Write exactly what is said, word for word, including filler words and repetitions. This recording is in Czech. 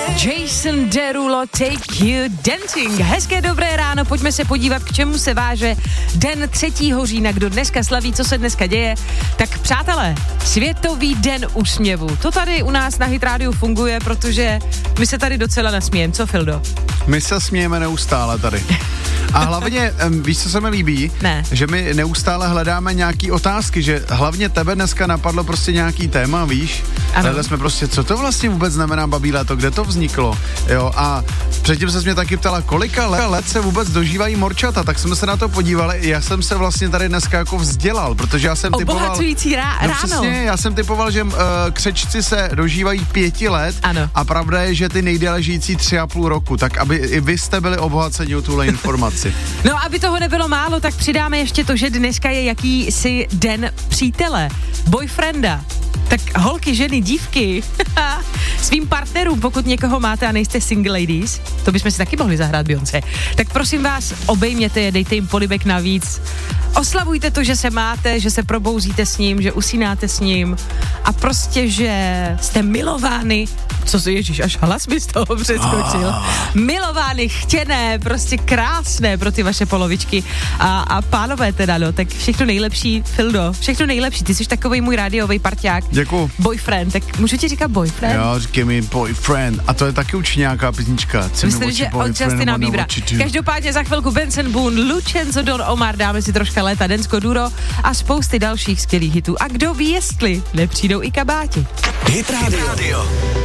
Jason Derulo, Take You Dancing. Hezké dobré ráno, pojďme se podívat, k čemu se váže den třetího října, kdo dneska slaví, co se dneska děje. Tak přátelé, Světový den úsměvu. To tady u nás na Hit Rádiu funguje, protože my se tady docela nasmějeme. Co, Fildo? My se smějeme neustále tady. A hlavně, víš, co se mi líbí? Ne. Že my neustále hledáme nějaký otázky, že hlavně tebe dneska napadlo prostě nějaký téma, víš? Hledali jsme prostě, co to vlastně vůbec znamená babí léto, kde to vzniklo, jo? A předtím se mě taky ptala, kolika let se vůbec dožívají morčata, tak jsme se na to podívali. Já jsem se vlastně tady dneska jako vzdělal, protože já jsem typoval... Obohacující rá- no ráno. Přesně, já jsem typoval, že uh, křečci se dožívají pěti let. Ano. A pravda je, že ty nejdéle žijící tři a půl roku, tak aby i vy jste byli obohaceni o tuhle informaci. No, aby toho nebylo málo, tak přidáme ještě to, že dneska je jakýsi den přítele, boyfrienda. Tak holky, ženy, dívky, svým partnerům, pokud někoho máte a nejste single ladies, to bychom si taky mohli zahrát Beyoncé, tak prosím vás, obejměte je, dejte jim polibek navíc, oslavujte to, že se máte, že se probouzíte s ním, že usínáte s ním a prostě, že jste milovány, co se ježíš, až hlas mi z toho přeskočil, milovány, chtěné, prostě krásné pro ty vaše polovičky a, a pánové teda, no, tak všechno nejlepší, Fildo, všechno nejlepší, ty jsi takovej můj rádiový parťák. Děkuju. Boyfriend, tak můžu ti říkat boyfriend? Jo, říkej mi boyfriend. A to je taky určitě nějaká písnička. Myslím, že od Justina Biebera. Každopádně za chvilku Benson Boone, Lucenzo Don Omar, dáme si troška léta, Densko Duro a spousty dalších skvělých hitů. A kdo ví, jestli nepřijdou i kabáti. Hit Radio.